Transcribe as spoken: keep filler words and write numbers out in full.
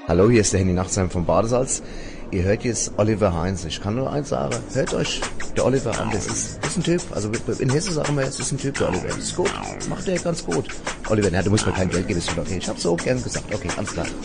Hallo, hier ist der Henny Nachtsheim vom Badesalz. Ihr hört jetzt Oliver Heinz. Ich kann nur eins sagen, hört euch der Oliver an. Das ist, das ist ein Typ. Also in Hessen sagen wir, es ist ein Typ, der Oliver. Das ist gut. Macht er ganz gut. Oliver, na, du musst mir kein Geld geben. Ist schon okay. Ich hab's so gern gesagt. Okay, alles klar.